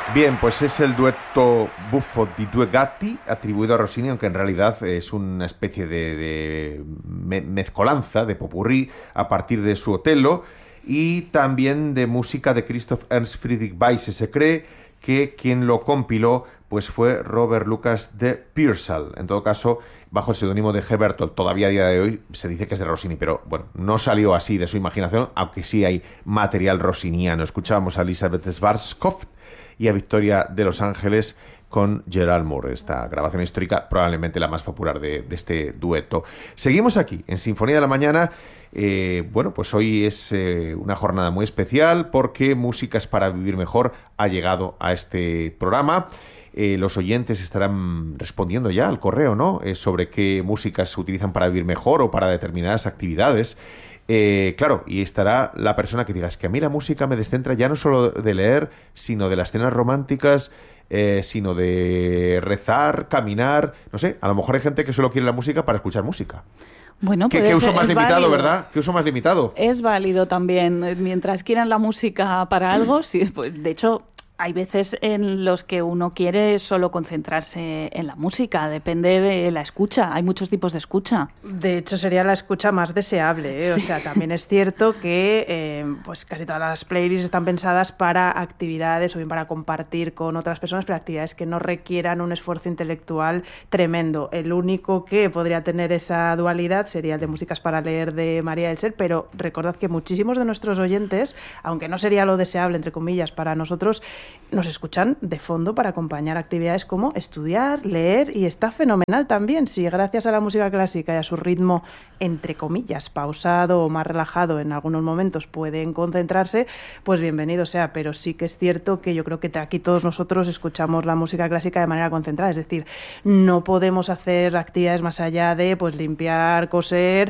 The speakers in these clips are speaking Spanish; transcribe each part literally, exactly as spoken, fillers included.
Bien, pues es el dueto Buffo di Due Gatti, atribuido a Rossini, aunque en realidad es una especie de, de me- mezcolanza, de popurrí, a partir de su Otello, y también de música de Christoph Ernst Friedrich Weisse. Se cree que quien lo compiló pues fue Robert Lucas de Pearsall. En todo caso, bajo el seudónimo de G. Bertold, todavía a día de hoy se dice que es de Rossini, pero bueno, no salió así de su imaginación, aunque sí hay material rossiniano. Escuchábamos a Elizabeth Schwarzkopf y a Victoria de Los Ángeles con Gerald Moore, esta grabación histórica, probablemente la más popular de, de este dueto. Seguimos aquí, en Sinfonía de la Mañana. Eh, bueno, pues hoy es eh, una jornada muy especial porque Músicas para Vivir Mejor ha llegado a este programa. Eh, los oyentes estarán respondiendo ya al correo, ¿no? Eh, sobre qué músicas se utilizan para vivir mejor o para determinadas actividades. Eh, claro, y estará la persona que diga, es que a mí la música me descentra ya no solo de leer, sino de las escenas románticas, eh, sino de rezar, caminar, no sé, a lo mejor hay gente que solo quiere la música para escuchar música. Bueno, ¿Qué, puede qué uso ser, más es limitado, válido. verdad? ¿Qué uso más limitado? Es válido también. Mientras quieran la música para algo, sí, pues, de hecho, hay veces en los que uno quiere solo concentrarse en la música, depende de la escucha, hay muchos tipos de escucha. De hecho, sería la escucha más deseable, ¿eh? Sí. O sea, también es cierto que eh, pues casi todas las playlists están pensadas para actividades o bien para compartir con otras personas, pero actividades que no requieran un esfuerzo intelectual tremendo. El único que podría tener esa dualidad sería el de Músicas para leer de María del Ser, pero recordad que muchísimos de nuestros oyentes, aunque no sería lo deseable, entre comillas, para nosotros, nos escuchan de fondo para acompañar actividades como estudiar, leer, y está fenomenal también si gracias a la música clásica y a su ritmo, entre comillas, pausado o más relajado en algunos momentos pueden concentrarse, pues bienvenido sea, pero sí que es cierto que yo creo que aquí todos nosotros escuchamos la música clásica de manera concentrada, es decir, no podemos hacer actividades más allá de pues limpiar, coser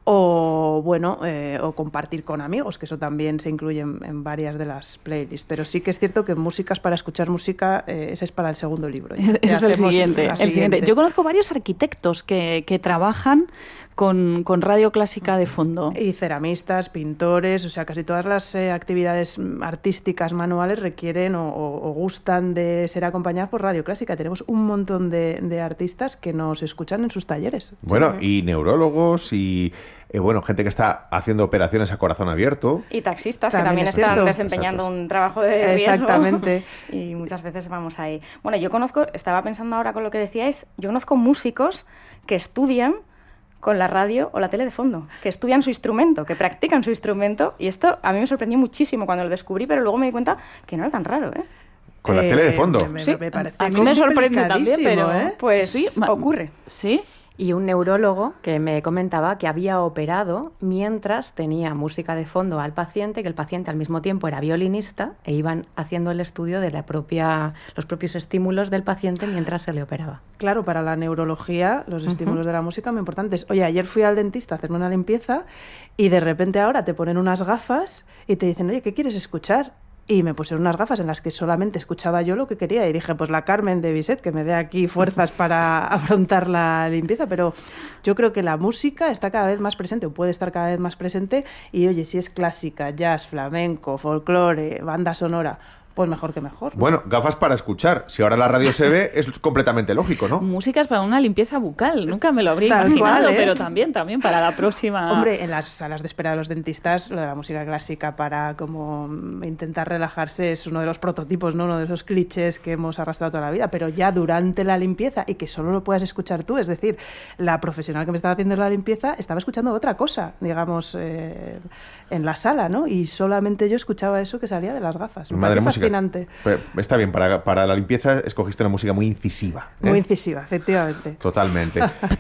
o bueno eh, o compartir con amigos, que eso también se incluye en, en varias de las playlists, pero sí que es cierto que músicas para escuchar música, eh, ese es para el segundo libro. Ese es el siguiente, el siguiente. Yo conozco varios arquitectos que, que trabajan con, con radio clásica de fondo. Y ceramistas, pintores, o sea, casi todas las eh, actividades artísticas manuales requieren o, o, o gustan de ser acompañadas por radio clásica. Tenemos un montón de, de artistas que nos escuchan en sus talleres. Bueno, Sí. y neurólogos y, eh, bueno, gente que está haciendo operaciones a corazón abierto. Y taxistas También que también es están cierto. desempeñando Exacto. un trabajo de riesgo. Exactamente. Y muchas veces vamos ahí. Bueno, yo conozco, estaba pensando ahora con lo que decíais, yo conozco músicos que estudian con la radio o la tele de fondo, que estudian su instrumento, que practican su instrumento, y esto a mí me sorprendió muchísimo cuando lo descubrí, pero luego me di cuenta que no era tan raro, ¿eh? Con la Eh, tele de fondo. Me, me- Sí, me parece a mí me sorprende también, complicadísimo, pero- ¿eh? Pues Sí, ma- ocurre. ¿Sí? Y un neurólogo que me comentaba que había operado mientras tenía música de fondo al paciente, que el paciente al mismo tiempo era violinista e iban haciendo el estudio de la propia, los propios estímulos del paciente mientras se le operaba. Claro, para la neurología los estímulos de la música muy importantes. Oye, ayer fui al dentista a hacerme una limpieza y de repente ahora te ponen unas gafas y te dicen, oye, ¿qué quieres escuchar? Y me pusieron unas gafas en las que solamente escuchaba yo lo que quería. Y dije, pues la Carmen de Bizet, que me dé aquí fuerzas para afrontar la limpieza. Pero yo creo que la música está cada vez más presente, o puede estar cada vez más presente. Y oye, si es clásica, jazz, flamenco, folclore, banda sonora, pues mejor que mejor. Bueno, gafas para escuchar. Si ahora la radio se ve, es completamente lógico, ¿no? Músicas para una limpieza bucal. Nunca me lo habría Tal imaginado, cual, ¿eh? pero también, también para la próxima. Hombre, en las salas de espera de los dentistas, lo de la música clásica para como intentar relajarse es uno de los prototipos, ¿no? Uno de esos clichés que hemos arrastrado toda la vida, pero ya durante la limpieza y que solo lo puedas escuchar tú, es decir, la profesional que me estaba haciendo la limpieza estaba escuchando otra cosa, digamos, eh, en la sala, ¿no? Y solamente yo escuchaba eso que salía de las gafas. Me Madre parece música. fascinante. Pero está bien, para, para la limpieza escogiste una música muy incisiva. ¿eh? Muy incisiva, efectivamente. Totalmente.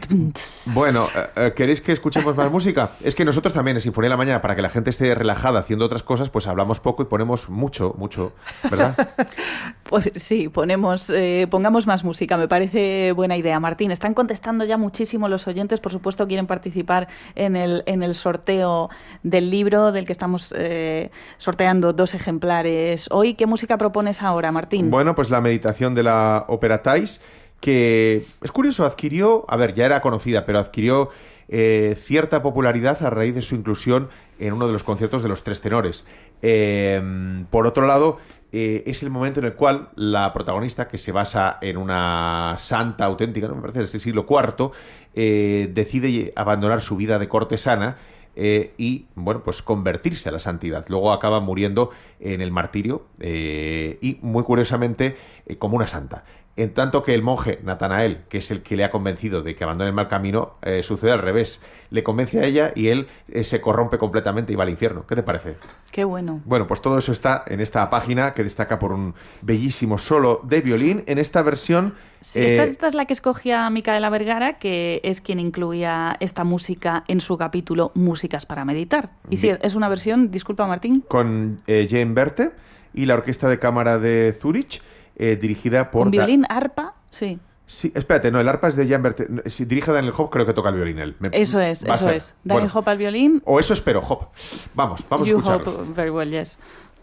Bueno, eh, ¿queréis que escuchemos más música? Es que nosotros también en Sinfonía de la Mañana, para que la gente esté relajada haciendo otras cosas, pues hablamos poco y ponemos mucho, mucho, ¿verdad? Pues sí, ponemos, eh, pongamos más música, me parece buena idea. Martín, están contestando ya muchísimo los oyentes, por supuesto quieren participar en el, en el sorteo del libro del que estamos eh, sorteando dos ejemplares hoy. ¿Qué música propones ahora, Martín? Bueno, pues la meditación de la ópera Thais, que es curioso, adquirió, a ver, ya era conocida, pero adquirió eh, cierta popularidad a raíz de su inclusión en uno de los conciertos de los tres tenores. Eh, por otro lado, eh, es el momento en el cual la protagonista, que se basa en una santa auténtica, ¿no? Me parece del siglo cuarto, eh, decide abandonar su vida de cortesana eh, y, bueno, pues convertirse a la santidad. Luego acaba muriendo en el martirio eh, y, muy curiosamente, eh, como una santa. En tanto que el monje Natanael, que es el que le ha convencido de que abandone el mal camino, eh, sucede al revés. Le convence a ella y él eh, se corrompe completamente y va al infierno. ¿Qué te parece? Qué bueno. Bueno, pues todo eso está en esta página que destaca por un bellísimo solo de violín en esta versión. Sí, eh, esta, esta es la que escogía Micaela Vergara, que es quien incluía esta música en su capítulo Músicas para meditar. Y sí, es una versión, disculpa Martín. Con eh, Jane Berte y la Orquesta de Cámara de Zúrich. Eh, dirigida por... ¿Con violín, arpa? Sí. Sí, espérate, no, el arpa es de Jan Berte. Si dirige a Daniel Hope, creo que toca el violín él. Me, eso es, eso es. Daniel bueno, Hope al violín. O eso espero, Hope. Vamos, vamos you a escucharlo. Hope very well, yes.